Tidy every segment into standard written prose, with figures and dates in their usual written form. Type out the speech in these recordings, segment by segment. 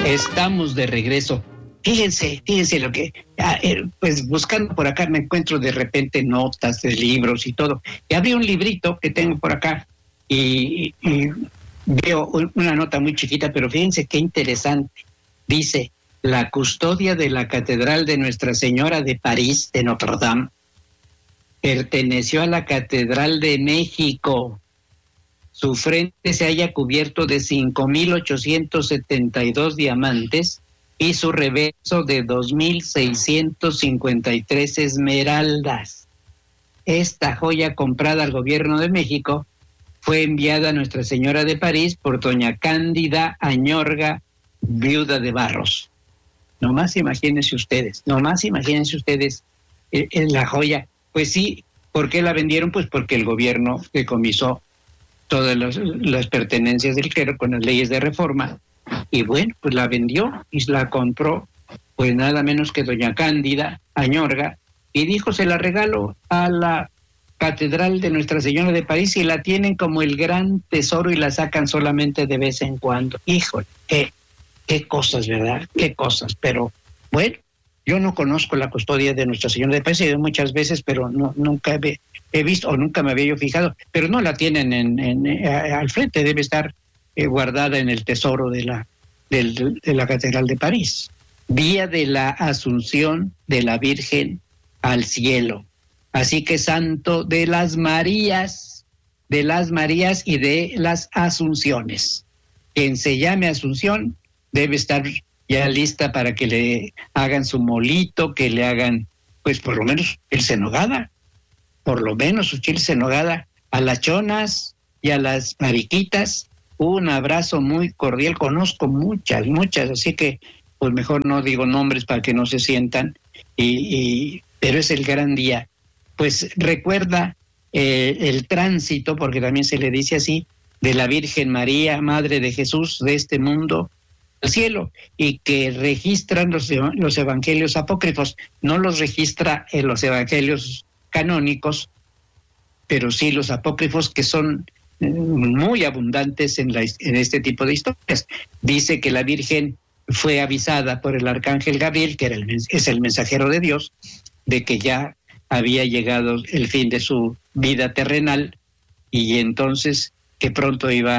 Estamos de regreso. Fíjense lo que, pues buscando por acá me encuentro de repente notas de libros y todo. Y abrí un librito que tengo por acá y veo una nota muy chiquita, pero fíjense qué interesante. Dice, la custodia de la Catedral de Nuestra Señora de París, de Notre Dame, perteneció a la Catedral de México. Su frente se halla cubierto de 5,872 diamantes y su reverso de 2,653 esmeraldas. Esta joya comprada al gobierno de México fue enviada a Nuestra Señora de París por doña Cándida Añorga, viuda de Barros. Nomás imagínense ustedes la joya. Pues sí, ¿por qué la vendieron? Pues porque el gobierno decomisó todas las pertenencias del clero con las leyes de reforma, y bueno, pues la vendió y la compró, pues nada menos que doña Cándida Añorga, y dijo, se la regalo a la Catedral de Nuestra Señora de París, y la tienen como el gran tesoro y la sacan solamente de vez en cuando. Híjole, qué cosas, ¿verdad? Qué cosas. Pero bueno, yo no conozco la custodia de Nuestra Señora de París, he ido muchas veces, pero nunca he visto, o nunca me había yo fijado, pero no la tienen al frente, debe estar guardada en el tesoro de la Catedral de París. Día de la Asunción de la Virgen al cielo. Así que santo de las Marías y de las Asunciones. Quien se llame Asunción debe estar ya lista para que le hagan su molito, que le hagan, pues por lo menos chilce en nogada, su chilce en nogada, a las chonas y a las mariquitas, un abrazo muy cordial. Conozco muchas, así que pues mejor no digo nombres para que no se sientan, pero es el gran día. Pues recuerda el tránsito, porque también se le dice así, de la Virgen María, Madre de Jesús, de este mundo al cielo, y que registran los evangelios apócrifos. No los registra en los evangelios canónicos, pero sí los apócrifos, que son muy abundantes en este tipo de historias. Dice que la Virgen fue avisada por el arcángel Gabriel, que es el mensajero de Dios, de que ya había llegado el fin de su vida terrenal, y entonces que pronto iba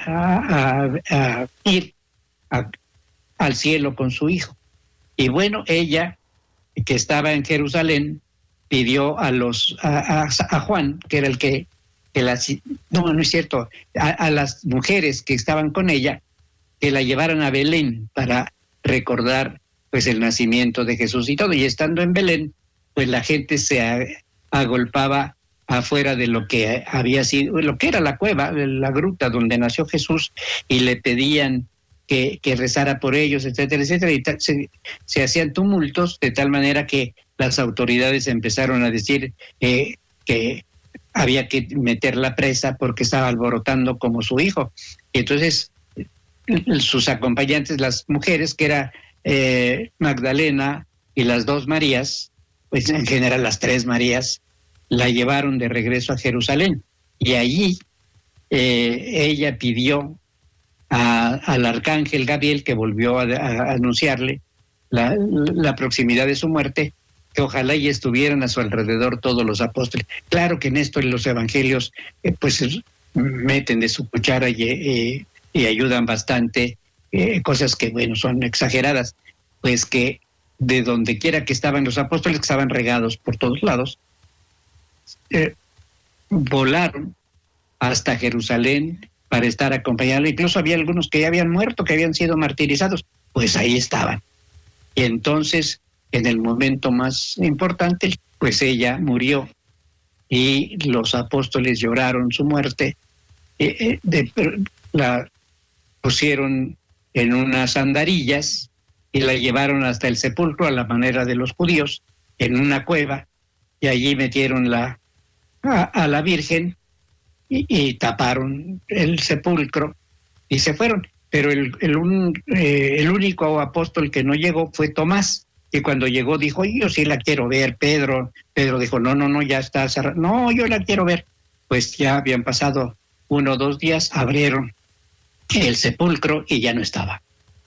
a ir al cielo con su hijo. Y bueno, ella, que estaba en Jerusalén, pidió a Juan, que era el que no es cierto, a las mujeres que estaban con ella, que la llevaran a Belén para recordar pues el nacimiento de Jesús y todo. Y estando en Belén, pues la gente se agolpaba afuera de lo que había sido, lo que era la cueva, la gruta donde nació Jesús, y le pedían que rezara por ellos, etcétera, etcétera, y se hacían tumultos, de tal manera que las autoridades empezaron a decir que había que meterla presa porque estaba alborotando como su hijo. Y entonces sus acompañantes, las mujeres, que era Magdalena y las dos Marías, pues en general las tres Marías, la llevaron de regreso a Jerusalén. Y allí ella pidió al arcángel Gabriel, que volvió a anunciarle la proximidad de su muerte, que ojalá y estuvieran a su alrededor todos los apóstoles. Claro que en esto en los evangelios pues meten de su cuchara y ayudan bastante, cosas que bueno son exageradas, pues que de donde quiera que estaban los apóstoles, que estaban regados por todos lados, volaron hasta Jerusalén para estar acompañados. Incluso había algunos que ya habían muerto, que habían sido martirizados, pues ahí estaban. Y entonces, en el momento más importante, pues ella murió y los apóstoles lloraron su muerte, la pusieron en unas andarillas y la llevaron hasta el sepulcro a la manera de los judíos, en una cueva, y allí metieron a la Virgen y taparon el sepulcro y se fueron. Pero el único apóstol que no llegó fue Tomás, que cuando llegó dijo, yo sí la quiero ver. Pedro dijo, no, ya está cerrado. No, yo la quiero ver. Pues ya habían pasado 1 o 2 días, abrieron el sepulcro y ya no estaba.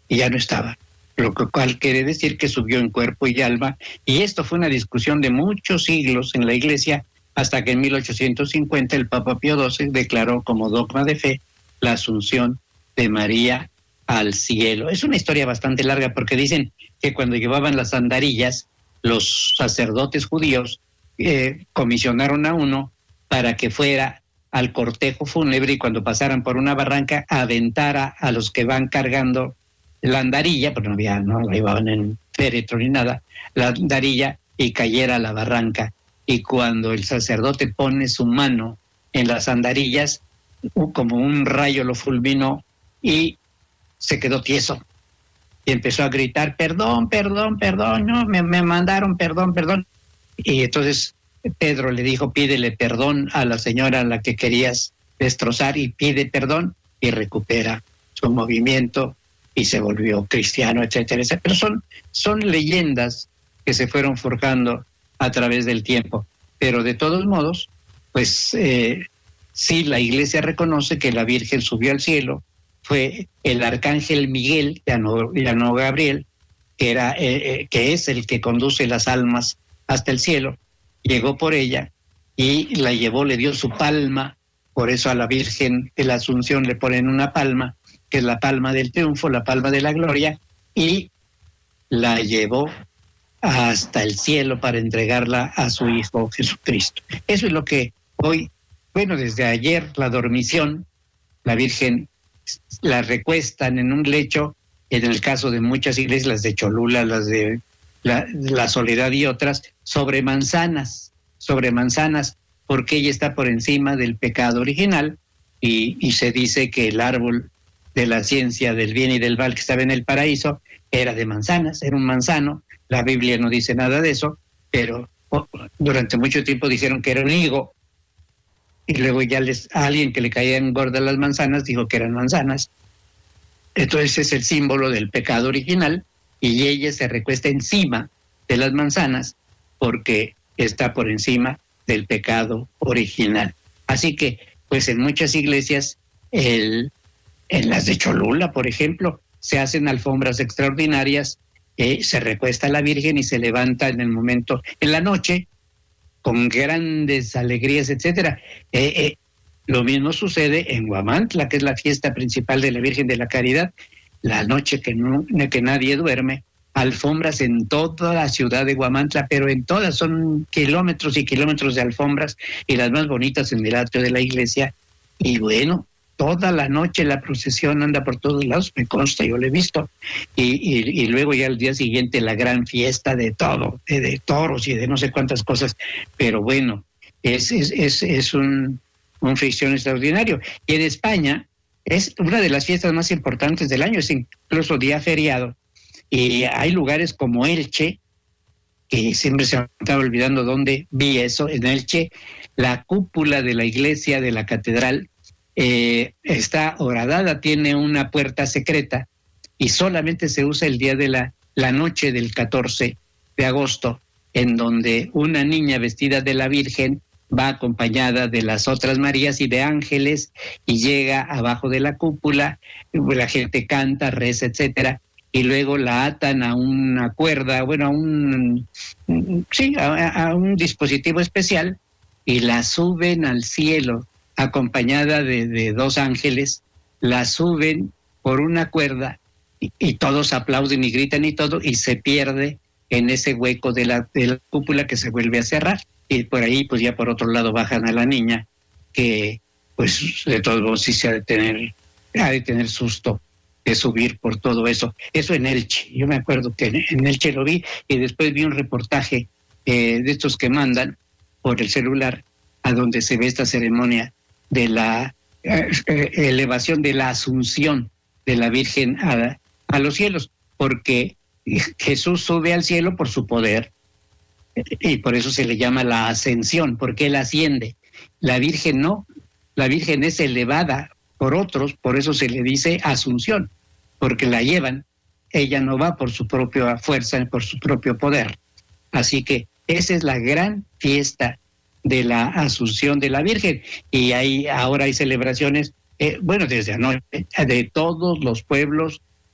y ya no estaba. Lo cual quiere decir que subió en cuerpo y alma, y esto fue una discusión de muchos siglos en la Iglesia, hasta que en 1850 el Papa Pío XII declaró como dogma de fe la asunción de María al cielo. Es una historia bastante larga, porque dicen que cuando llevaban las andarillas, los sacerdotes judíos comisionaron a uno para que fuera al cortejo fúnebre, y cuando pasaran por una barranca aventara a los que van cargando la andarilla, porque no la llevaban en féretro ni nada, la andarilla, y cayera a la barranca. Y cuando el sacerdote pone su mano en las andarillas, como un rayo lo fulminó y se quedó tieso. Y empezó a gritar, perdón, perdón, perdón, no, me mandaron, perdón, perdón. Y entonces Pedro le dijo, pídele perdón a la señora a la que querías destrozar, y pide perdón, y recupera su movimiento y se volvió cristiano, etcétera, etcétera. Pero son leyendas que se fueron forjando a través del tiempo. Pero de todos modos, pues sí, la Iglesia reconoce que la Virgen subió al cielo, fue el arcángel Miguel, ya no Gabriel, que es el que conduce las almas hasta el cielo, llegó por ella y la llevó, le dio su palma. Por eso a la Virgen de la Asunción le ponen una palma, que es la palma del triunfo, la palma de la gloria, y la llevó hasta el cielo para entregarla a su Hijo Jesucristo. Eso es lo que hoy, bueno, desde ayer, la dormición, la Virgen la recuestan en un lecho, en el caso de muchas iglesias, las de Cholula, las de la Soledad y otras, sobre manzanas, porque ella está por encima del pecado original, y se dice que el árbol de la ciencia del bien y del mal que estaba en el paraíso era de manzanas, era un manzano. La Biblia no dice nada de eso, pero durante mucho tiempo dijeron que era un higo, y luego ya a alguien que le caían gordas las manzanas dijo que eran manzanas. Entonces es el símbolo del pecado original, y ella se recuesta encima de las manzanas porque está por encima del pecado original. Así que, pues en muchas iglesias, en las de Cholula, por ejemplo, se hacen alfombras extraordinarias, se recuesta a la Virgen y se levanta en el momento, en la noche, con grandes alegrías, etcétera. Lo mismo sucede en Huamantla, que es la fiesta principal de la Virgen de la Caridad. La noche que nadie duerme, alfombras en toda la ciudad de Huamantla, pero en todas son kilómetros y kilómetros de alfombras, y las más bonitas en el atrio de la iglesia. Y bueno, toda la noche la procesión anda por todos lados, me consta, yo lo he visto. Y luego ya al día siguiente la gran fiesta de todo, de toros y de no sé cuántas cosas. Pero bueno, es un ficción extraordinario. Y en España es una de las fiestas más importantes del año, es incluso día feriado. Y hay lugares como Elche, que siempre se me estaba olvidando dónde vi eso. En Elche, la cúpula de la iglesia de la catedral está horadada, tiene una puerta secreta, y solamente se usa el día de la noche del 14 de agosto, en donde una niña vestida de la Virgen va acompañada de las otras Marías y de ángeles, y llega abajo de la cúpula, la gente canta, reza, etcétera, y luego la atan a una cuerda, bueno, a un dispositivo especial, y la suben al cielo acompañada de dos ángeles, la suben por una cuerda, y todos aplauden y gritan y todo, y se pierde en ese hueco de la cúpula, que se vuelve a cerrar. Y por ahí, pues ya por otro lado bajan a la niña, que pues de todos modos sí se ha de tener susto de subir por todo eso. Eso en Elche, yo me acuerdo que en Elche lo vi, y después vi un reportaje de estos que mandan por el celular, a donde se ve esta ceremonia de la elevación de la Asunción de la Virgen a los cielos, porque Jesús sube al cielo por su poder, y por eso se le llama la ascensión, porque él asciende. La Virgen no, la Virgen es elevada por otros, por eso se le dice Asunción, porque la llevan, ella no va por su propia fuerza, por su propio poder. Así que esa es la gran fiesta de la Asunción de la Virgen, y ahora hay celebraciones, desde anoche, de todos los pueblos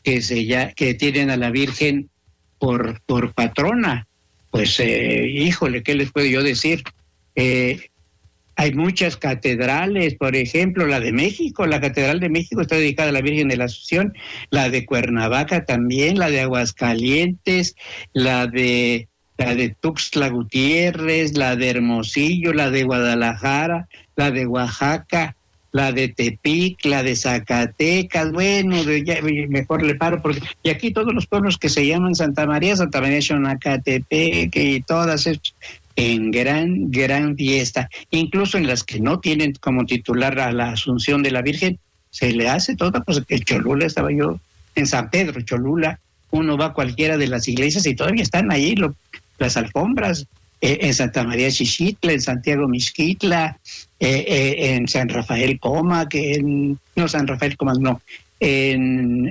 que tienen a la Virgen por patrona. Pues, híjole, ¿qué les puedo yo decir? Hay muchas catedrales, por ejemplo, la de México, la Catedral de México está dedicada a la Virgen de la Asunción, la de Cuernavaca también, la de Aguascalientes, la de Tuxtla Gutiérrez, la de Hermosillo, la de Guadalajara, la de Oaxaca, la de Tepic, la de Zacatecas. Bueno, mejor le paro, porque y aquí todos los pueblos que se llaman Santa María, Xonacatepec y todas estas, en gran fiesta, incluso en las que no tienen como titular a la Asunción de la Virgen, se le hace toda, pues en Cholula estaba yo, en San Pedro Cholula, uno va a cualquiera de las iglesias y todavía están ahí las alfombras, en Santa María Xixitla, en Santiago Mixquitla, en San Rafael Coma, San Rafael Comas no, en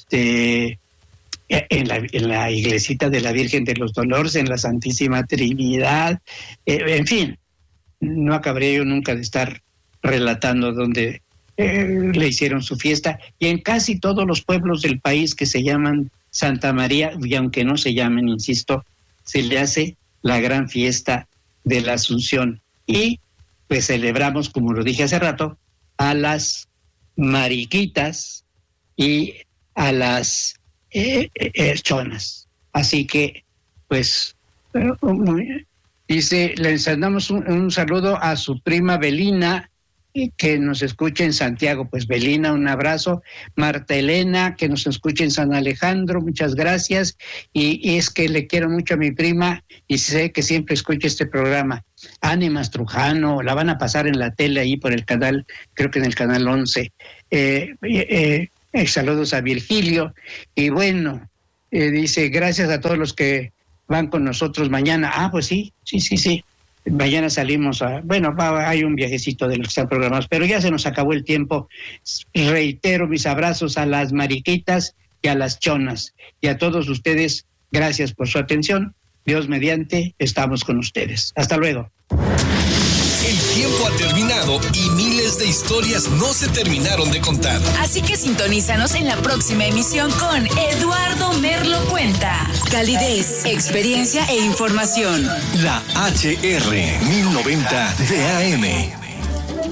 la iglesita de la Virgen de los Dolores, en la Santísima Trinidad, en fin, no acabaré yo nunca de estar relatando dónde le hicieron su fiesta, y en casi todos los pueblos del país que se llaman Santa María, y aunque no se llamen, insisto, se le hace la gran fiesta de la Asunción, y pues celebramos, como lo dije hace rato, a las mariquitas y a las chonas. Así que, pues, dice, le damos un saludo a su prima Belina, que nos escucha en Santiago. Pues Belina, un abrazo. Marta Elena, que nos escucha en San Alejandro, muchas gracias. Y es que le quiero mucho a mi prima y sé que siempre escucha este programa. Ani Mastrujano, la van a pasar en la tele ahí por el canal, creo que en el canal 11. Saludos a Virgilio. Y bueno, dice, gracias a todos los que van con nosotros mañana. Ah, pues sí. Mañana salimos hay un viajecito de los que están programados, pero ya se nos acabó el tiempo. Reitero mis abrazos a las mariquitas y a las chonas. Y a todos ustedes, gracias por su atención. Dios mediante, estamos con ustedes. Hasta luego. El tiempo ha terminado y miles de historias no se terminaron de contar. Así que sintonízanos en la próxima emisión con Eduardo Merlo Cuenta. Calidez, experiencia e información. La HR 1090 de AM.